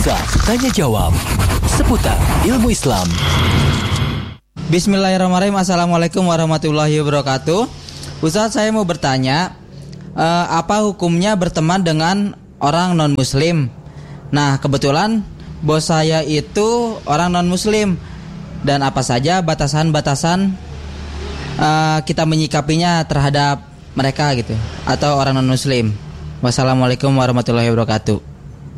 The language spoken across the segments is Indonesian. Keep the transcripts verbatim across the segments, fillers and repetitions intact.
Tanya jawab seputar ilmu Islam. Bismillahirrahmanirrahim. Assalamualaikum warahmatullahi wabarakatuh. Ustaz, saya mau bertanya, eh, apa hukumnya berteman dengan orang non muslim? Nah, kebetulan bos saya itu orang non muslim, dan apa saja batasan-batasan eh, kita menyikapinya terhadap mereka gitu, atau orang non muslim. Wassalamualaikum warahmatullahi wabarakatuh.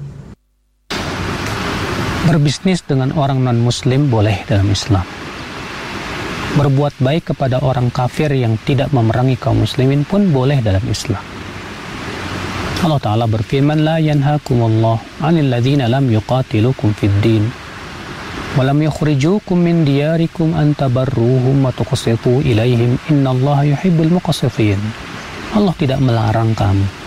Berbisnis dengan orang non-muslim boleh dalam Islam. Berbuat baik kepada orang kafir yang tidak memerangi kaum muslimin pun boleh dalam Islam. Allah Ta'ala berfirman, La yanhakumullah anil ladhina lam yuqatilukum fid din wa lam yukhrijukum min diyarikum an tabarruhum wa tuqsitu ilaihim innallaha yuhibbul muqsitin. Allah tidak melarang kamu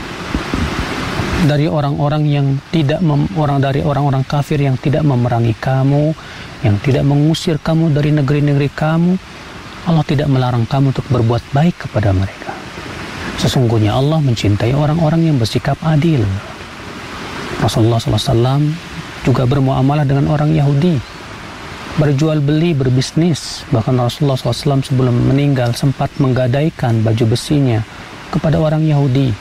dari orang-orang yang tidak mem, orang dari orang-orang kafir yang tidak memerangi kamu, yang tidak mengusir kamu dari negeri-negeri kamu. Allah tidak melarang kamu untuk berbuat baik kepada mereka. Sesungguhnya Allah mencintai orang-orang yang bersikap adil. Rasulullah shallallahu alaihi wasallam juga bermuamalah dengan orang Yahudi, berjual beli, berbisnis. Bahkan Rasulullah shallallahu alaihi wasallam sebelum meninggal sempat menggadaikan baju besinya kepada orang Yahudi.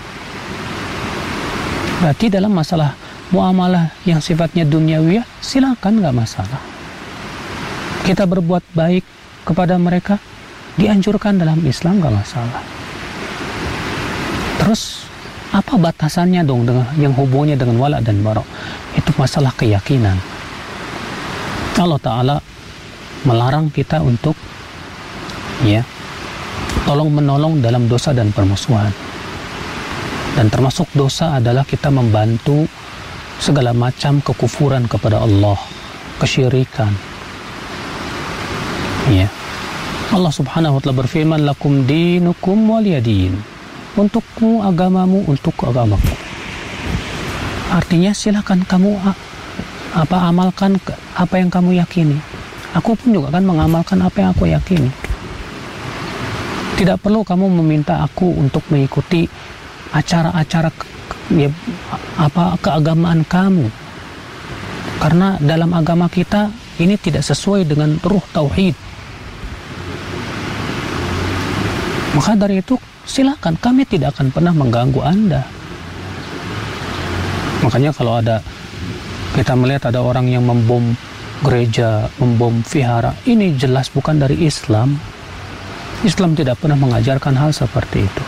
Berarti dalam masalah muamalah yang sifatnya duniawi, silakan, nggak masalah. Kita berbuat baik kepada mereka dianjurkan dalam Islam, nggak masalah. Terus apa batasannya dong dengan yang hubungannya dengan wala dan bara? Itu masalah keyakinan. Allah Ta'ala melarang kita untuk ya tolong menolong dalam dosa dan permusuhan. Dan termasuk dosa adalah kita membantu segala macam kekufuran kepada Allah, kesyirikan. Ya. Allah Subhanahu wa taala berfirman, lakum dinukum waliyadin. Untukmu agamamu, untukku agamaku. Artinya silakan kamu apa amalkan apa yang kamu yakini. Aku pun juga akan mengamalkan apa yang aku yakini. Tidak perlu kamu meminta aku untuk mengikuti acara-acara ya, apa keagamaan kamu, karena dalam agama kita ini tidak sesuai dengan ruh tauhid. Maka dari itu silakan, kami tidak akan pernah mengganggu Anda. Makanya kalau ada kita melihat ada orang yang membom gereja, membom vihara, ini jelas bukan dari Islam. Islam tidak pernah mengajarkan hal seperti itu.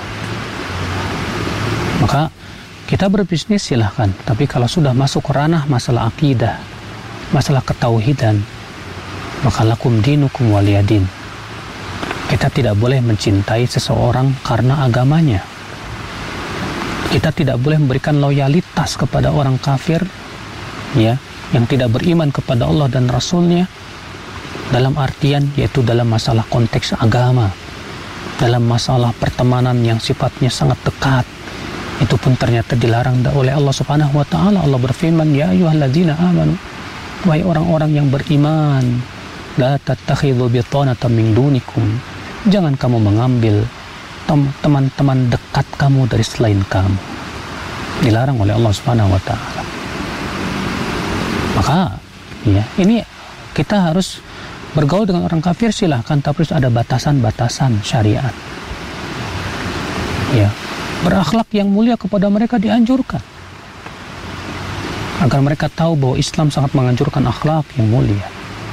Maka kita berbisnis silahkan, tapi kalau sudah masuk ranah masalah akidah, masalah ketauhidan, maka lakum dinukum waliyadin. Kita tidak boleh mencintai seseorang karena agamanya. Kita tidak boleh memberikan loyalitas kepada orang kafir, ya, yang tidak beriman kepada Allah dan Rasulnya, dalam artian yaitu dalam masalah konteks agama, dalam masalah pertemanan yang sifatnya sangat dekat. Itu pun ternyata dilarang oleh Allah Subhanahu wa taala. Allah berfirman, ya ayyuhalladzina amanu, wahai orang-orang yang beriman, la tattakhidhu bitanatan min dunikum. Jangan kamu mengambil teman-teman dekat kamu dari selain kamu. Dilarang oleh Allah Subhanahu wa taala. Maka ya, ini kita harus bergaul dengan orang kafir silahkan, tapi harus ada batasan-batasan syariat. Ya. Berakhlak yang mulia kepada mereka dianjurkan, agar mereka tahu bahwa Islam sangat menganjurkan akhlak yang mulia.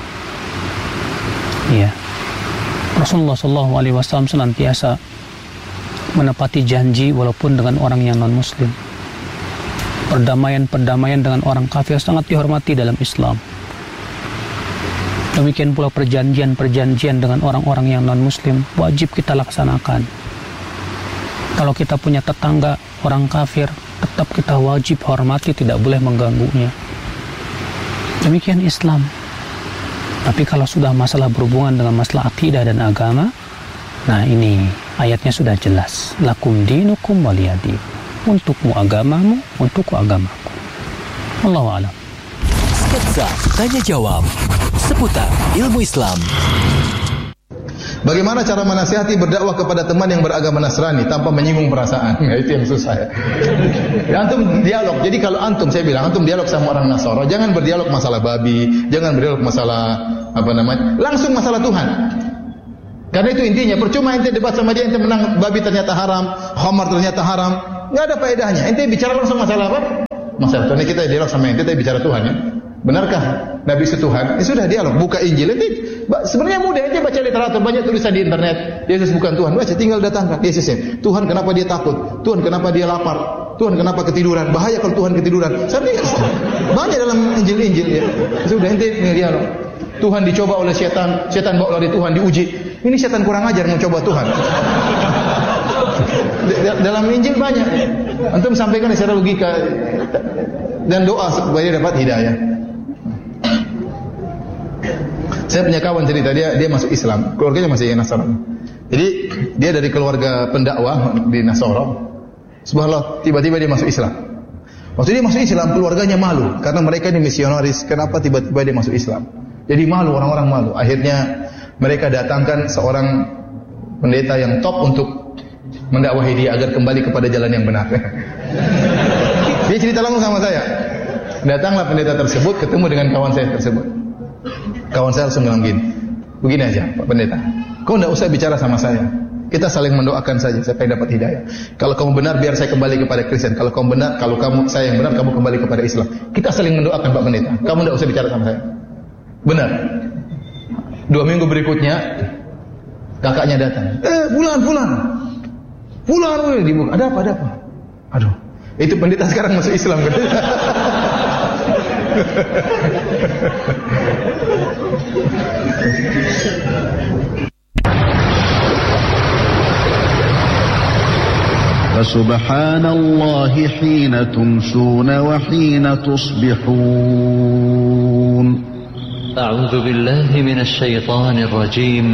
Ya, Rasulullah shallallahu alaihi wasallam senantiasa menepati janji walaupun dengan orang yang non muslim. Perdamaian-perdamaian dengan orang kafir sangat dihormati dalam Islam. Demikian pula perjanjian-perjanjian dengan orang-orang yang non muslim wajib kita laksanakan. Kalau kita punya tetangga orang kafir, tetap kita wajib hormati, tidak boleh mengganggunya. Demikian Islam. Tapi kalau sudah masalah berhubungan dengan masalah akidah dan agama, nah ini ayatnya sudah jelas. Lakum dinukum waliyadin. Untukmu agamamu, untukku agamaku. Wallahu a'lam. Sketsa Tanya Jawab seputar ilmu Islam. Bagaimana cara menasihati berdakwah kepada teman yang beragama Nasrani tanpa menyinggung perasaan? Nah, itu yang susah ya. Ya, antum dialog. Jadi kalau antum, saya bilang antum dialog sama orang Nasara, jangan berdialog masalah babi, jangan berdialog masalah apa namanya, langsung masalah Tuhan. Karena itu intinya. Percuma ente debat sama dia, ente menang babi ternyata haram, khamar ternyata haram, nggak ada faedahnya. Ente bicara langsung masalah apa? Masalah Tuhan. Kita dialog sama ente, kita bicara Tuhan ya. Benarkah Nabi itu Tuhan? Ya sudah, dialog, buka Injil. Ente sebenarnya mudah, ente baca literatur, banyak tulisan di internet. Yesus bukan Tuhan, baca, tinggal datangkan Yesusnya. Tuhan kenapa dia takut? Tuhan kenapa dia lapar? Tuhan kenapa ketiduran? Bahaya kalau Tuhan ketiduran. Sampai banyak dalam Injil-Injil ya. Sudah, ente dialog. Tuhan dicoba oleh setan, setan bawa lari Tuhan, diuji. Ini setan kurang ajar mau coba Tuhan. Dalam Injil banyak. Antum sampaikan secara logika dan doa supaya dapat hidayah. Saya punya kawan cerita, dia dia masuk Islam, keluarganya masih Nasrani. Jadi dia dari keluarga pendakwah di Nasara. Subhanallah, tiba-tiba dia masuk Islam. Waktu dia masuk Islam, keluarganya malu karena mereka ini misionaris. Kenapa tiba-tiba dia masuk Islam? Jadi malu, orang-orang malu. Akhirnya mereka datangkan seorang pendeta yang top untuk mendakwahi dia agar kembali kepada jalan yang benar. Dia cerita langsung sama saya. Datanglah pendeta tersebut, ketemu dengan kawan saya tersebut. Kawan saya langsung bilang gini, begini aja Pak Pendeta, kau tidak usah bicara sama saya, kita saling mendoakan saja supaya dapat hidayah. Kalau kamu benar, biar saya kembali kepada Kristen. Kalau kamu benar, kalau kamu saya yang benar, kamu kembali kepada Islam. Kita saling mendoakan Pak Pendeta. Kamu tidak usah bicara sama saya. Benar. Dua minggu berikutnya kakaknya datang. Eh, bulan, bulan, bulan, bulan dibuka. Ada apa, ada apa? Aduh, itu pendeta sekarang masuk Islam. فسبحان الله حين تمسون وحين تصبحون. أعوذ بالله من الشيطان الرجيم.